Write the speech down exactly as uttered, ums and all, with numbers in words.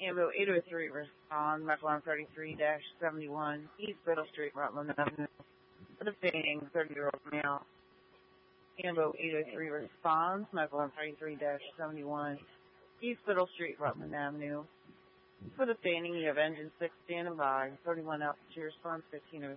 Ambo eight oh three respond, McLaren thirty-three seventy-one, East Middle Street, Rutland Avenue. For the fading, thirty-year-old male. Ambo eight oh three responds, McLaren thirty-three seventy-one, East Middle Street, Rutland Avenue. For the fading, you have engine six standing by, thirty-one altitude response, fifteen oh